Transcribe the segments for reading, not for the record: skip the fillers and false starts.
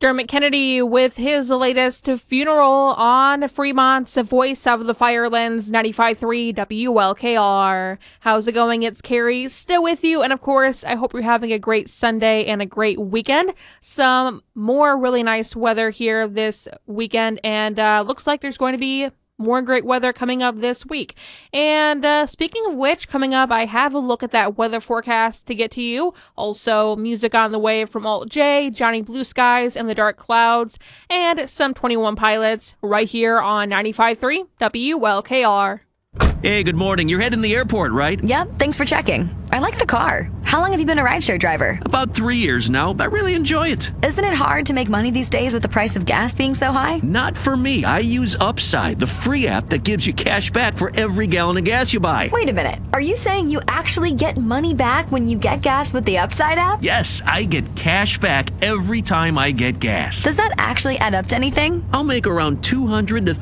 Dermot Kennedy with his latest funeral on Fremont's Voice of the Firelands 95.3 WLKR. How's it going? It's Carrie, still with you. And of course, I hope you're having a great Sunday and a great weekend. Some more really nice weather here this weekend. And looks like there's going to be more great weather coming up this week. And speaking of which, coming up, I have a look at that weather forecast to get to you. Also, music on the way from Alt J, Johnny Blue Skies and the Dark Clouds, and some 21 Pilots right here on 95.3 WLKR. Hey, good morning. You're heading to the airport, right? Yep, thanks for checking. I like the car. How long have you been a rideshare driver? About 3 years now, but I really enjoy it. Isn't it hard to make money these days with the price of gas being so high? Not for me. I use Upside, the free app that gives you cash back for every gallon of gas you buy. Wait a minute. Are you saying you actually get money back when you get gas with the Upside app? Yes, I get cash back every time I get gas. Does that actually add up to anything? I'll make around $200 to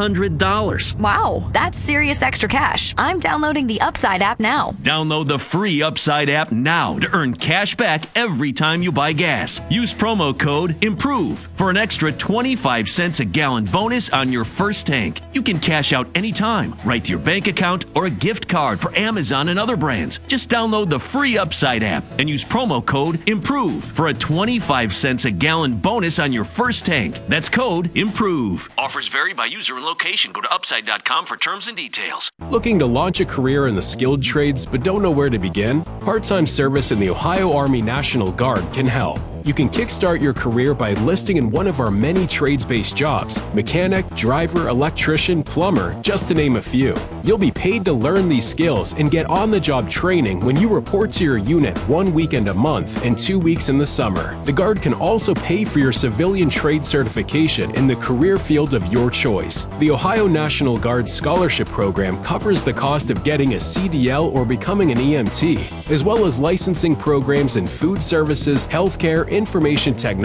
$300. Wow, that's serious extra cash. I'm downloading the Upside app now. Download the free Upside app now to earn cash back every time you buy gas. Use promo code IMPROVE for an extra 25 cents a gallon bonus on your first tank. You can cash out anytime, right to your bank account or a gift card for Amazon and other brands. Just download the free Upside app and use promo code IMPROVE for a 25 cents a gallon bonus on your first tank. That's code IMPROVE. Offers vary by user and location. Go to upside.com for terms and details. Looking to launch a career in the skilled trades but don't know where to begin? Part-time service in the Ohio Army National Guard can help. You can kickstart your career by enlisting in one of our many trades-based jobs: mechanic, driver, electrician, plumber, just to name a few. You'll be paid to learn these skills and get on-the-job training when you report to your unit 1 weekend a month and 2 weeks in the summer. The Guard can also pay for your civilian trade certification in the career field of your choice. The Ohio National Guard Scholarship Program covers the cost of getting a CDL or becoming an EMT, as well as licensing programs in food services, healthcare, information technology,